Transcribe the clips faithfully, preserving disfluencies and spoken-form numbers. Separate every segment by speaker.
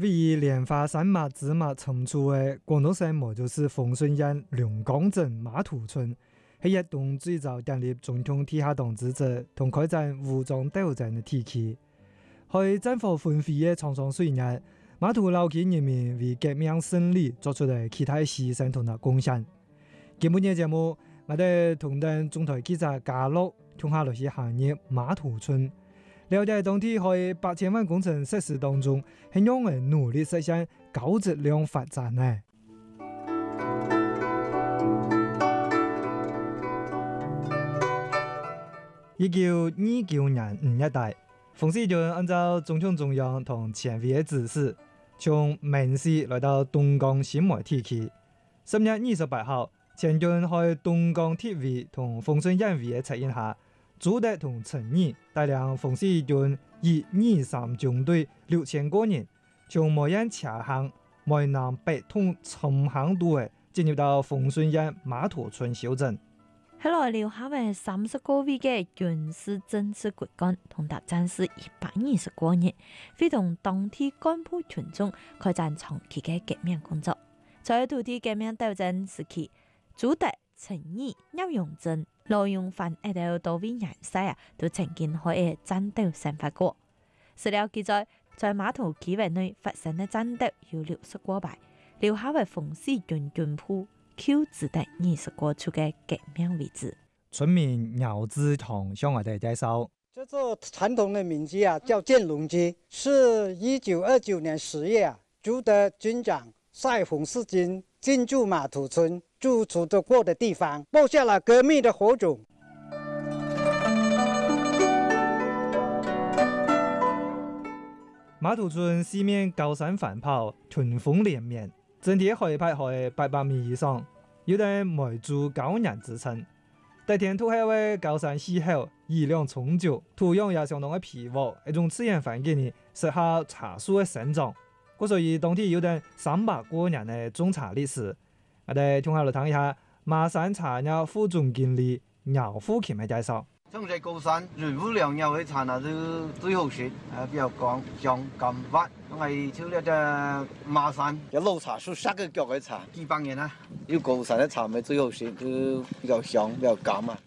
Speaker 1: 位於蓮花山脈之脈深處嘅廣東省毛主席豐順縣龍崗鎮馬土村，係一棟最早建立總統地下黨組織同開展武裝鬥爭嘅地區。喺戰火紛飛嘅長長歲月，馬土老區人民為革命勝利作出了其他犧牲同埋貢獻。今半日節目，我哋同等中台記者嘉樂同下落去行入馬土村，了解當地喺八千萬工程設施當中，係用嚟努力實現高質量發展呢。一九二九年五月底，馮世俊按照中共中央同前委嘅指示，從閩西來到東江新梅地區。十月二十八號，前進喺東江鐵委同豐順縣委嘅策應下，朱德同陳毅帶領馮世俊以二三軍隊六千個人，從梅縣車行梅南北通陳行渡嘅進入到豐順縣馬土村小鎮。
Speaker 2: 後來留下嘅三十個位嘅軍事政治骨幹同達戰士一百二十個人，會同當地幹部群眾開展長期嘅革命工作。在土地革命鬥爭時期，朱德、陳毅、葉榮珍、羅永藩一到多位人士啊，都曾經喺戰鬥生活過。史料記載，在馬土區域內發生嘅戰鬥有六十過敗，留下為馮世俊軍部扣只得二十個處嘅革命位置。
Speaker 1: 村民姚志同向我哋介紹，
Speaker 3: 這座傳統的民居啊，叫建龍居，是一九二九年十月啊，朱德軍長率馮世俊進駐馬土村住處的過的地方，播下了革命的火種。
Speaker 1: 馬土村四面高山環抱，屯風連綿，整體海拔喺八百米以上，有啲梅竹高原之稱。大田土係為高山氣候，雨量充足，土壤也相當嘅肥沃，一種自然環境呢適合茶樹嘅生長。故所以當地有啲三百多年嘅種茶歷史。我哋聽下嚟聽一下馬山茶葉副總經理姚富琴嘅介紹。
Speaker 4: 種在高山，潤物良藥嘅茶葉都最好食，誒比較乾香甘滑。因為抽呢隻馬山有老茶樹三個腳嘅茶，幾百年啦。有高山嘅茶咪最好食，都比較香，比較甘啊。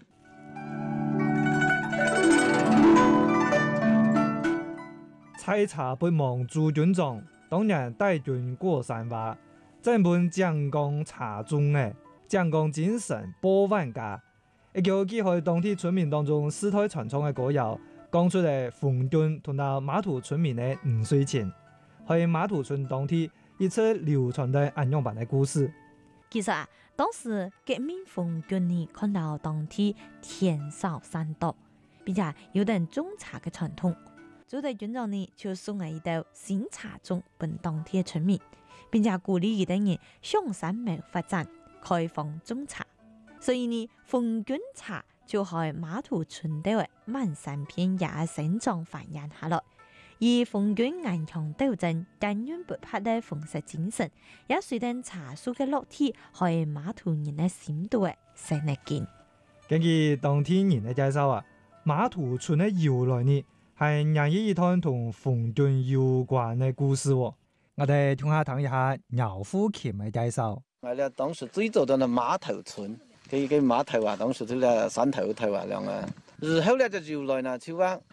Speaker 1: 採茶不忘朱軍長，當年帶軍過山話，整本江江茶中嘅江江精神播萬家。一叫佢喺當地村民當中世代傳唱嘅歌謠，講出嚟馮俊同到馬土村民嘅五歲前，喺馬土村當地一則流傳嘅安陽版嘅故事。
Speaker 2: 其實啊，當時革命馮俊呢看到當地田少山多，並且有人種茶嘅傳統，朱德軍長呢就送嚟一道新茶種俾當地嘅村民，並且鼓勵佢哋人向山脈發展，開放種茶。所以呢，馮俊茶就喺馬土村地嘅滿山遍野生長繁衍下來。而馮俊頑強鬥爭、堅韌不拔嘅奉實精神，也隨着茶樹嘅落地，喺馬土人嘅心度嘅生力見。
Speaker 1: 根據當地人嘅介紹啊，馬土村嘅由來呢係廿一一段同馮俊有關嘅故事。我哋聽下聽一下姚富琴嘅介紹。
Speaker 4: 我哋當時最早到嘅馬頭村。佢嘅碼頭啊，當時都係山頭頭啊，兩啊。然後咧就由來呢，就話